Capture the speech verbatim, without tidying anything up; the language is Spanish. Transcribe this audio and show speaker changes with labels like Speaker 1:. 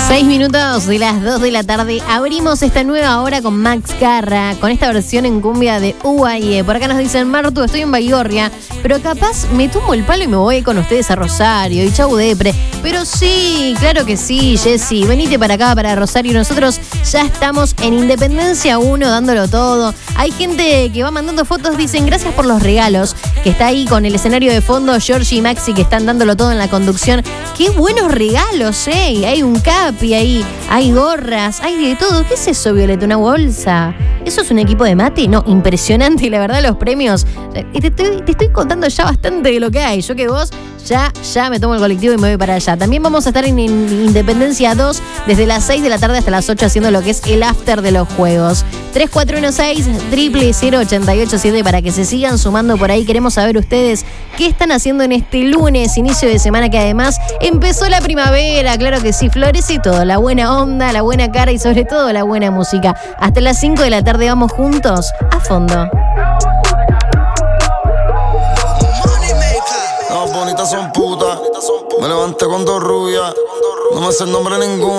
Speaker 1: Seis minutos de las dos de la tarde. Abrimos esta nueva hora con Max Carra, con esta versión en cumbia de U A E. Por acá nos dicen, Martu, estoy en Baigorria, pero capaz me tumbo el palo y me voy con ustedes a Rosario y chau depre. Pero sí, claro que sí, Jessy, venite para acá, para Rosario. Nosotros ya estamos en Independencia uno dándolo todo. Hay gente que va mandando fotos, dicen gracias por los regalos, que está ahí con el escenario de fondo, Georgie y Maxi, que están dándolo todo en la conducción. Qué buenos regalos, eh. Hay un capi ahí, hay gorras, hay de todo. ¿Qué es eso, Violeta? ¿Una bolsa? ¿Eso es un equipo de mate? No, impresionante, la verdad, los premios. Te estoy, te estoy contando ya bastante de lo que hay. Yo que vos ya, ya me tomo el colectivo y me voy para allá. También vamos a estar en Independencia dos desde las seis de la tarde hasta las ocho haciendo lo que es el after de los juegos. tres cuatro uno seis, cero cero ocho ocho siete para que se sigan sumando por ahí. Queremos saber ustedes qué están haciendo en este lunes, inicio de semana, que además empezó la primavera. Claro que sí, florece y todo. La buena onda, la buena cara y sobre todo la buena música. Hasta las cinco de la tarde vamos juntos a fondo.
Speaker 2: Las bonitas son putas. Me levanté con dos rubias. No me sé el nombre ninguno.